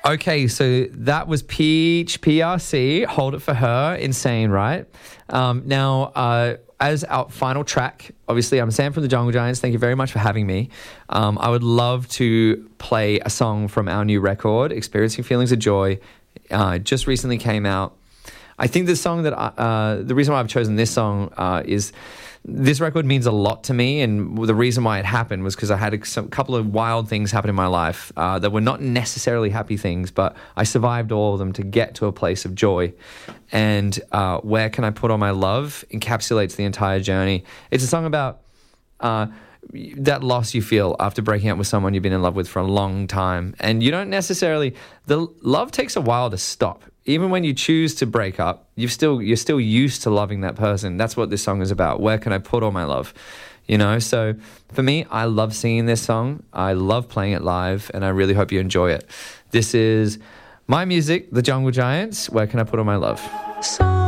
Okay, so that was Peach PRC, Hold It For Her, insane, right? Now, as our final track, obviously I'm Sam from the Jungle Giants. Thank you very much for having me. I would love to play a song from our new record, Experiencing Feelings of Joy. Just recently came out. I think the song that the reason why I've chosen this song is this record means a lot to me, and the reason why it happened was because I had a couple of wild things happen in my life that were not necessarily happy things, but I survived all of them to get to a place of joy. And Where Can I Put All My Love encapsulates the entire journey. It's a song about that loss you feel after breaking up with someone you've been in love with for a long time, and you don't necessarily, the love takes a while to stop. Even when you choose to break up, you're still used to loving that person. That's what this song is about. Where can I put all my love? You know, so for me, I love singing this song. I love playing it live, and I really hope you enjoy it. This is my music, The Jungle Giants. Where can I put all my love?